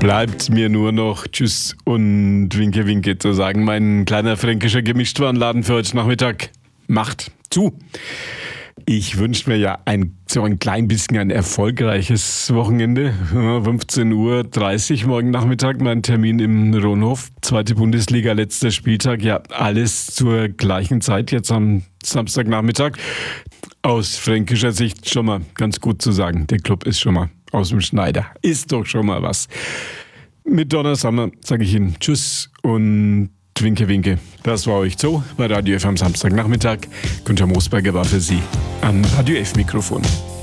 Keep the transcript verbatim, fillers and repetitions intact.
Bleibt mir nur noch Tschüss und Winke Winke zu sagen. Mein kleiner fränkischer Gemischtwarenladen für heute Nachmittag macht zu. Ich wünsche mir ja ein, so ein klein bisschen ein erfolgreiches Wochenende. fünfzehn Uhr dreißig morgen Nachmittag mein Termin im Ronhof. Zweite Bundesliga, letzter Spieltag. Ja, alles zur gleichen Zeit jetzt am Samstagnachmittag. Aus fränkischer Sicht schon mal ganz gut zu sagen. Der Club ist schon mal aus dem Schneider. Ist doch schon mal was. Mit Donna Summer sage ich Ihnen Tschüss und Winke Winke. Das war euch so bei Radio F am Samstagnachmittag. Günther Moosberger war für Sie am Radio F Mikrofon.